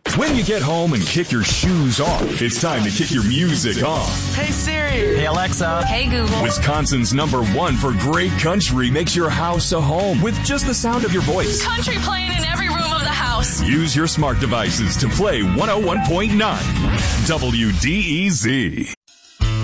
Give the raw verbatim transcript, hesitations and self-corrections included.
When you get home and kick your shoes off, it's time to kick your music off. Hey Siri. Hey Alexa. Hey Google. Wisconsin's number one for great country makes your house a home with just the sound of your voice. Country playing in every room of the house. Use your smart devices to play one oh one point nine W D E Z.